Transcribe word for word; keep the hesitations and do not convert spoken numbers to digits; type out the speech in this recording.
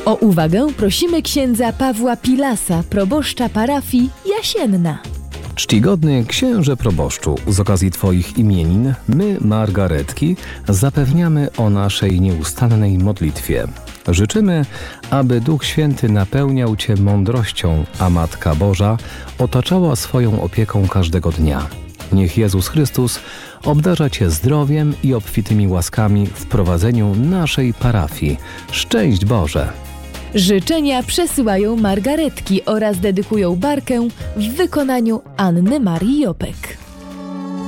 O uwagę prosimy księdza Pawła Pilasa, proboszcza parafii Jasienna. Czcigodny księże proboszczu, z okazji Twoich imienin, my, Margaretki, zapewniamy o naszej nieustannej modlitwie. Życzymy, aby Duch Święty napełniał Cię mądrością, a Matka Boża otaczała swoją opieką każdego dnia. Niech Jezus Chrystus obdarza Cię zdrowiem i obfitymi łaskami w prowadzeniu naszej parafii. Szczęść Boże! Życzenia przesyłają Margaretki oraz dedykują barkę w wykonaniu Anny Marii Jopek.